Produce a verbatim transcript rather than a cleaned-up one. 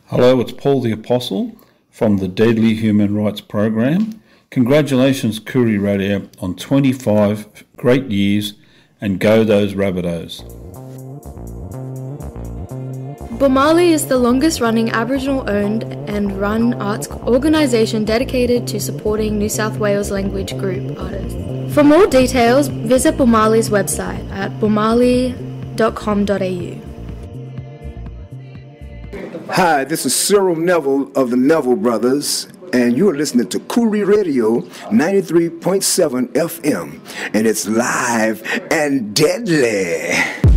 Hello, it's Paul the Apostle from the Deadly Human Rights Program. Congratulations, Koori Radio, on twenty-five great years, and go those Rabbitohs. Bomali is the longest running Aboriginal owned and run arts organisation dedicated to supporting New South Wales language group artists. For more details, visit Bomali's website at bomali dot com dot a u. Hi, this is Cyril Neville of the Neville Brothers, and you're listening to Koori Radio ninety-three point seven F M, and it's live and deadly.